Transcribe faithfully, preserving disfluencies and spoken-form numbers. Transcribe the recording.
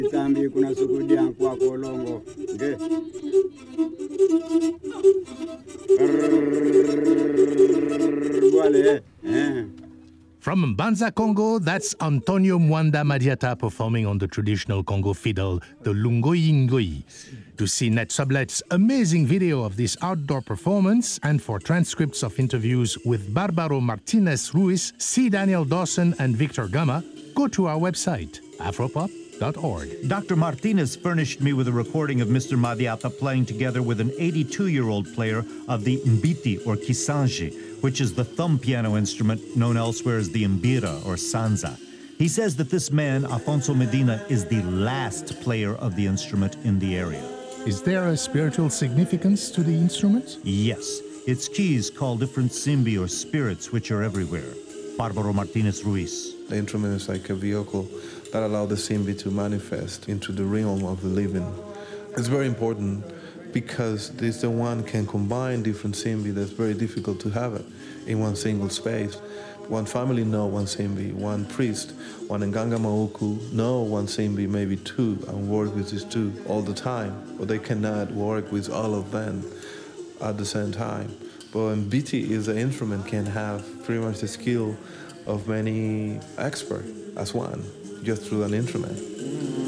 Tambi kuna sukudia kwa kolongo. Nge. Wale. Eh. From Mbanza, Congo, that's Antonio Mwanda Madiata performing on the traditional Congo fiddle, the Lungoyi Ngoyi. To see Net Sublet's amazing video of this outdoor performance and for transcripts of interviews with Barbaro Martinez Ruiz, C. Daniel Dawson, and Victor Gama, go to our website, afropop dot org. Doctor Martinez furnished me with a recording of Mister Madiata playing together with an eighty-two-year-old player of the mbiti or kisanji, which is the thumb piano instrument known elsewhere as the mbira or sanza. He says that this man, Afonso Medina, is the last player of the instrument in the area. Is there a spiritual significance to the instrument? Yes. Its keys call different simbi or spirits which are everywhere. Barbaro Martinez Ruiz. The instrument is like a vehicle that allows the simbi to manifest into the realm of the living. It's very important because this the one can combine different simbi that's very difficult to have it in one single space. One family know one simbi, one priest, one Nganga Mauku know one simbi, maybe two, and work with these two all the time, but they cannot work with all of them at the same time. But mbiti is an instrument can have pretty much the skill of many experts as one, just through an instrument.